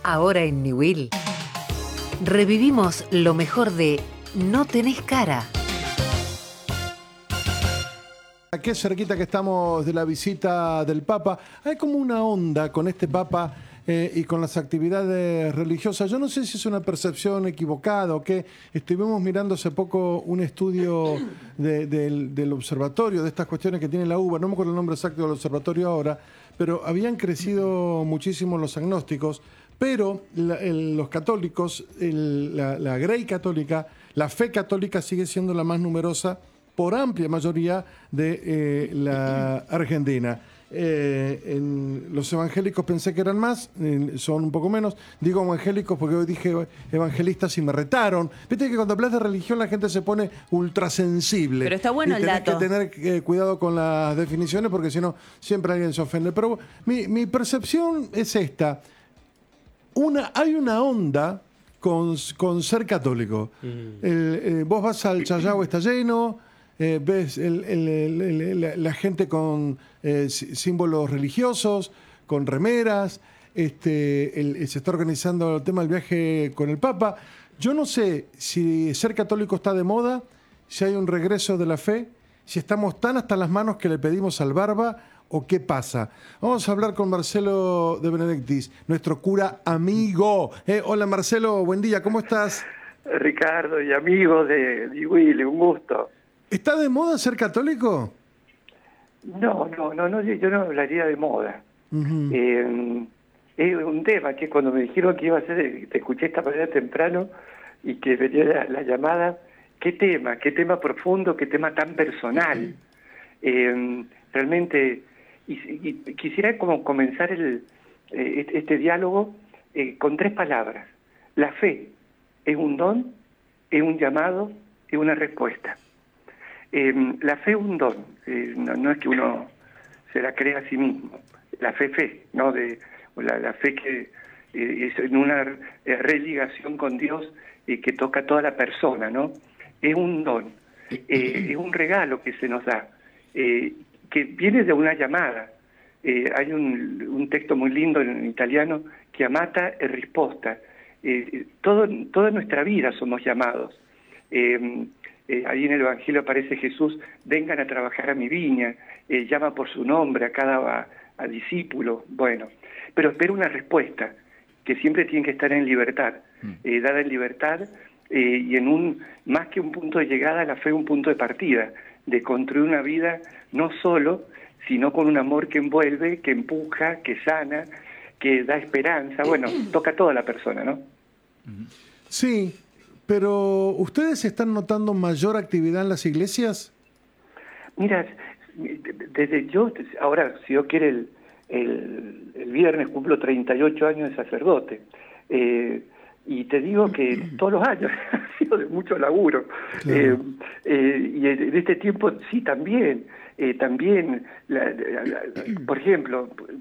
Ahora en Niwil, revivimos lo mejor de No tenés cara. Qué cerquita que estamos de la visita del Papa. Hay como una onda con este Papa y con las actividades religiosas. Yo no sé si es una percepción equivocada o qué. Estuvimos mirando hace poco un estudio del observatorio, de estas cuestiones que tiene la UBA. No me acuerdo el nombre exacto del observatorio ahora, pero habían crecido muchísimo los agnósticos. Pero los católicos, la Grey católica, la fe católica sigue siendo la más numerosa por amplia mayoría de la Argentina. Los evangélicos pensé que eran más, son un poco menos. Digo evangélicos porque hoy dije evangelistas y me retaron. Viste que cuando hablas de religión la gente se pone ultrasensible. Pero está bueno el dato. Tenés que tener cuidado con las definiciones porque si no siempre alguien se ofende. Pero mi percepción es esta. Hay una onda con ser católico. Vos vas al Chayao, está lleno. Ves la gente con símbolos religiosos, con remeras, se está organizando el tema del viaje con el Papa. Yo no sé si ser católico está de moda, si hay un regreso de la fe, si estamos tan hasta las manos que le pedimos al Barba o qué pasa. Vamos a hablar con Marcelo de Benedictis, nuestro cura amigo. Hola Marcelo, buen día, ¿cómo estás? Ricardo y amigos de Willy, un gusto. ¿Está de moda ser católico? No, yo no hablaría de moda. Es un tema que cuando me dijeron que iba a ser, te escuché esta mañana temprano y que venía la llamada, qué tema profundo, qué tema tan personal. Realmente, y quisiera como comenzar este diálogo con 3 palabras. La fe es un don, es un llamado, es una respuesta. La fe es un don, no es que uno se la crea a sí mismo. La fe, ¿no? La fe que es en una religación con Dios que toca a toda la persona, ¿no? Es un don, es un regalo que se nos da, que viene de una llamada. Hay un texto muy lindo en italiano, chiamata e risposta. Toda nuestra vida somos llamados. Ahí en el Evangelio aparece Jesús, vengan a trabajar a mi viña, llama por su nombre a cada discípulo, bueno, pero espera una respuesta, que siempre tiene que estar en libertad, dada en libertad y más que un punto de llegada, la fe es un punto de partida, de construir una vida no solo, sino con un amor que envuelve, que empuja, que sana, que da esperanza, bueno, toca a toda la persona, ¿no? Sí. Pero, ¿ustedes están notando mayor actividad en las iglesias? Mira, ahora, si Dios quiere, el viernes cumplo 38 años de sacerdote. Y te digo que todos los años ha sido de mucho laburo. Claro. Y en este tiempo, sí, también. Por ejemplo,